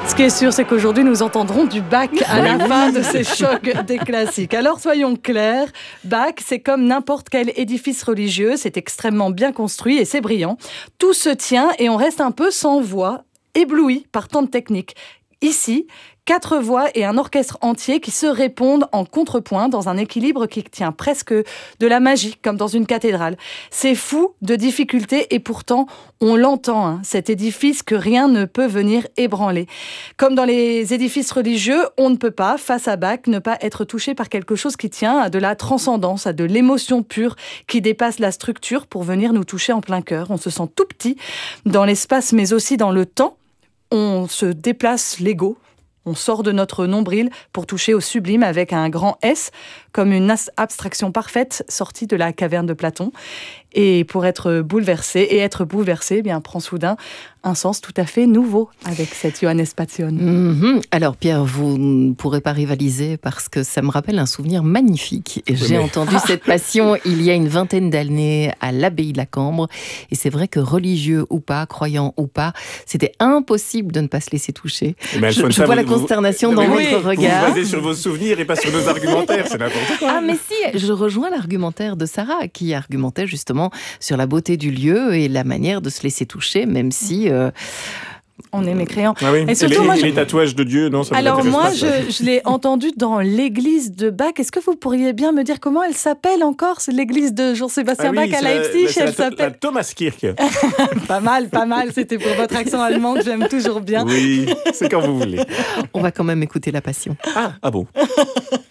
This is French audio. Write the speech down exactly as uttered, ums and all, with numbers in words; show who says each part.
Speaker 1: Ce qui est sûr, c'est qu'aujourd'hui, nous entendrons du Bach à la fin de ces chocs des classiques. Alors, soyons clairs, Bach, c'est comme n'importe quel édifice religieux, c'est extrêmement bien construit et c'est brillant. Tout se tient et on reste un peu sans voix, ébloui par tant de techniques. Ici, quatre voix et un orchestre entier qui se répondent en contrepoint dans un équilibre qui tient presque de la magie, comme dans une cathédrale. C'est fou de difficulté et pourtant on l'entend, hein, cet édifice que rien ne peut venir ébranler. Comme dans les édifices religieux, on ne peut pas, face à Bach, ne pas être touché par quelque chose qui tient à de la transcendance, à de l'émotion pure qui dépasse la structure pour venir nous toucher en plein cœur. On se sent tout petit dans l'espace mais aussi dans le temps. On se déplace l'ego. On sort de notre nombril pour toucher au sublime avec un grand S, comme une abstraction parfaite sortie de la caverne de Platon. Et pour être bouleversé, et être bouleversé, eh bien, prend soudain un sens tout à fait nouveau avec cette Johannes Passion.
Speaker 2: Mmh. Alors Pierre, vous ne pourrez pas rivaliser parce que ça me rappelle un souvenir magnifique. Et j'ai mais... entendu cette passion il y a une vingtaine d'années à l'abbaye de la Cambre. Et c'est vrai que religieux ou pas, croyant ou pas, c'était impossible de ne pas se laisser toucher.
Speaker 3: Ben,
Speaker 2: je je vois la
Speaker 3: vous,
Speaker 2: consternation
Speaker 3: vous...
Speaker 2: dans
Speaker 3: oui,
Speaker 2: votre regard.
Speaker 3: Vous vous basez sur vos souvenirs et pas sur nos argumentaires, c'est n'importe quoi.
Speaker 2: Ah mais si, je rejoins l'argumentaire de Sarah qui argumentait justement sur la beauté du lieu et la manière de se laisser toucher, même si... Euh,
Speaker 1: on est mécréants.
Speaker 3: Ah oui.
Speaker 1: Et surtout,
Speaker 3: et les,
Speaker 1: moi,
Speaker 3: et
Speaker 1: je...
Speaker 3: les tatouages de Dieu, non, ça vous
Speaker 1: Alors moi,
Speaker 3: pas,
Speaker 1: je, je l'ai entendu dans l'église de Bach. Est-ce que vous pourriez bien me dire comment elle s'appelle encore? C'est l'église de Jean-Sébastien
Speaker 3: ah oui,
Speaker 1: Bach à Leipzig.
Speaker 3: La,
Speaker 1: elle
Speaker 3: la,
Speaker 1: s'appelle
Speaker 3: la Thomaskirche.
Speaker 1: Pas mal, pas mal. C'était pour votre accent allemand que j'aime toujours bien.
Speaker 3: Oui, c'est quand vous voulez.
Speaker 2: On va quand même écouter la Passion.
Speaker 3: Ah, ah bon.